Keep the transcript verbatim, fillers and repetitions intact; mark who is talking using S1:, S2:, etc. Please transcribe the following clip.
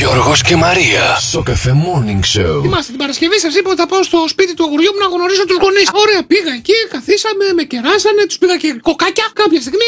S1: Γιώργος και Μαρία. Στο Cafe Morning Show.
S2: Θυμάστε την Παρασκευή, σας είπα ότι θα πάω στο σπίτι του αγοριού μου να γνωρίσω τους γονείς. Ωραία, πήγα εκεί, καθίσαμε, με κεράσανε, τους πήγα και κοκάκια κάποια στιγμή.